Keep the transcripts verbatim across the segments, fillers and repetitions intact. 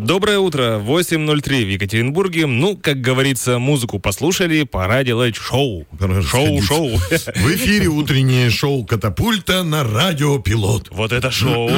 Доброе утро, восемь ноль три в Екатеринбурге. Ну, как говорится, музыку послушали, пора делать шоу. Шоу-шоу. В эфире утреннее шоу «Катапульта» на радио «Пилот». Вот это шоу.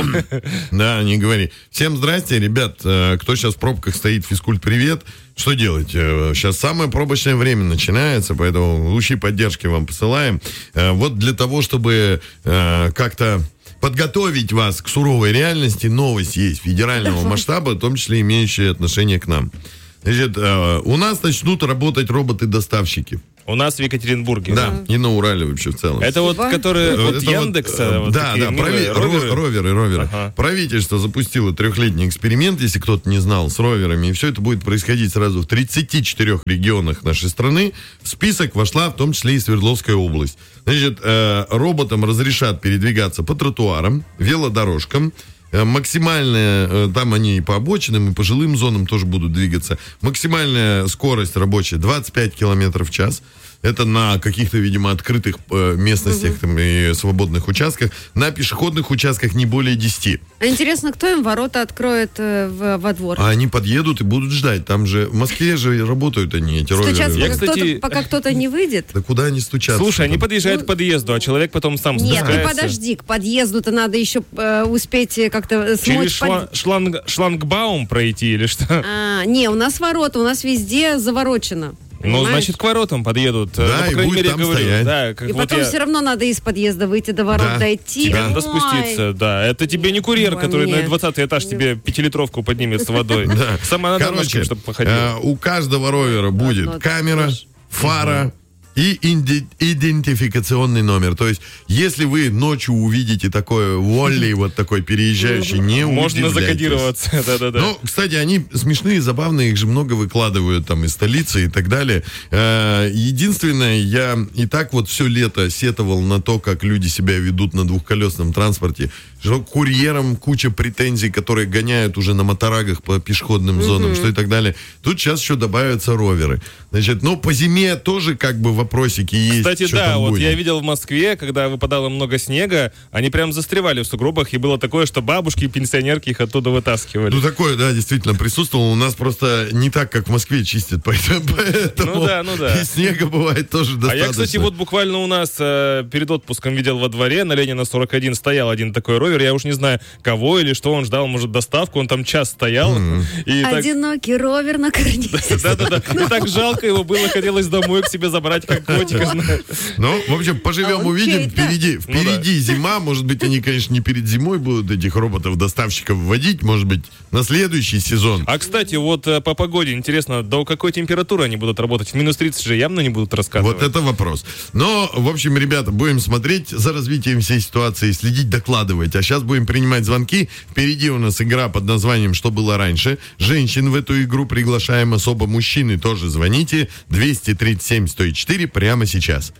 Да, не говори. Всем здрасте, ребят. Кто сейчас в пробках стоит, физкульт, привет. Что делать? Сейчас самое пробочное время начинается, поэтому лучи поддержки вам посылаем. Вот для того, чтобы как-то подготовить вас к суровой реальности, новость есть федерального масштаба, в том числе имеющие отношение к нам. Значит, у нас начнут работать роботы-доставщики. У нас в Екатеринбурге. Да, да, и на Урале вообще в целом. Это вот, которые это от Яндекса? Вот, вот да, да, прови- роверы, роверы. роверы. Ага. Правительство запустило трехлетний эксперимент, если кто-то не знал, с роверами. И все это будет происходить сразу в тридцати четырёх регионах нашей страны. В список вошла в том числе и Свердловская область. Значит, э, роботам разрешат передвигаться по тротуарам, велодорожкам. Максимальная, там они и по обочинам, и по жилым зонам тоже будут двигаться. Максимальная скорость рабочая двадцать пять километров в час. Это на каких-то, видимо, открытых э, местностях угу. там, и свободных участках. На пешеходных участках не более десяти. А интересно, кто им ворота откроет э, в, во двор? А они подъедут и будут ждать. Там же, в Москве же работают они, эти роверы. Стучаться, пока, кстати... кто-то, пока кто-то не выйдет? Да куда они стучатся? Слушай, они подъезжают ну, к подъезду, а человек потом сам нет, спускается. Нет, ты подожди, к подъезду-то надо еще э, успеть как-то смочь. Через шла- под... шланг... шлангбаум пройти или что? А, не, у нас ворота, у нас везде заворочено. Ну, понимаешь? значит, к воротам подъедут. Да, ну, по и крайней будет мере, там говорю. стоять. Да, как и вот потом я... все равно надо из подъезда выйти, до ворот да. дойти. Тебе надо Ой. спуститься, да. Это тебе не курьер, Ой, который мне. на двадцатый этаж тебе пятилитровку поднимет с водой. Сама надо ножками, чтобы походил. У каждого ровера будет камера, фара и идентификационный номер. То есть, если вы ночью увидите такое Волли, вот такой переезжающий, не удивляйтесь. Можно закодироваться, да-да-да. Ну, кстати, они смешные, забавные, их же много выкладывают там из столицы и так далее. Единственное, я и так вот все лето сетовал на то, как люди себя ведут на двухколесном транспорте. Что курьерам куча претензий, которые гоняют уже на моторагах по пешеходным зонам, mm-hmm. что и так далее. Тут сейчас еще добавятся роверы. Значит, ну, по зиме тоже как бы вопросики есть. Кстати, что да, там вот будет. я видел в Москве, когда выпадало много снега, они прям застревали в сугробах, и было такое, что бабушки и пенсионерки их оттуда вытаскивали. Ну, такое, да, действительно присутствовало. У нас просто не так, как в Москве чистят, поэтому, поэтому ну, да, ну, да. и снега бывает тоже достаточно. А я, кстати, вот буквально у нас э, перед отпуском видел во дворе, на Ленина сорок один стоял один такой ровер, я уж не знаю, кого или что он ждал, может, доставку, он там час стоял. Mm-hmm. И одинокий так... ровер на карнизе. Да-да-да, и так жалко его было, хотелось домой к себе забрать, как котика. Ну, в общем, поживем, увидим. Впереди, впереди зима, может быть, они, конечно, не перед зимой будут этих роботов-доставщиков вводить, может быть, на следующий сезон. А, кстати, вот по погоде, интересно, до какой температуры они будут работать? В минус тридцать же явно не будут раскатывать. Вот это вопрос. Но, в общем, ребята, будем смотреть за развитием всей ситуации, следить, докладывать. А сейчас будем принимать звонки. Впереди у нас игра под названием «Что было раньше?». Женщин в эту игру приглашаем, особо мужчины тоже звоните. двести тридцать семь сто четыре прямо сейчас.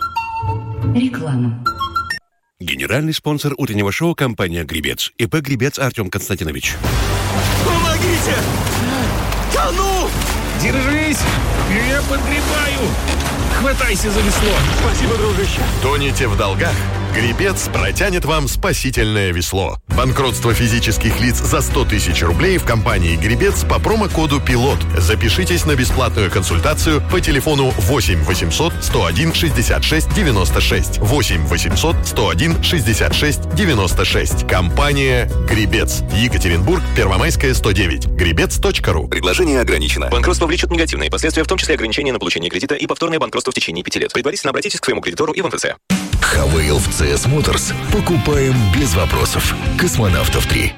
Реклама. Генеральный спонсор утреннего шоу — компания «Гребец». ИП «Гребец» Артем Константинович. Помогите! Тону! Держись! Я подгребаю! Хватайся за весло! Спасибо, дружище! Тонете в долгах? «Гребец» протянет вам спасительное весло. Банкротство физических лиц за сто тысяч рублей в компании «Гребец» по промокоду «Пилот». Запишитесь на бесплатную консультацию по телефону восемь восемьсот сто один шестьдесят шесть девяносто шесть. восемь восемьсот сто один шестьдесят шесть девяносто шесть. Компания «Гребец». Екатеринбург, Первомайская, сто девять. гребец точка ру. Предложение ограничено. Банкротство влечет негативные последствия, в том числе ограничение на получение кредита и повторное банкротство в течение пяти лет. Предварительно обратитесь к своему кредитору и в эн эф цэ. Хавейл в си эс Motors. Покупаем без вопросов. Космонавтов три.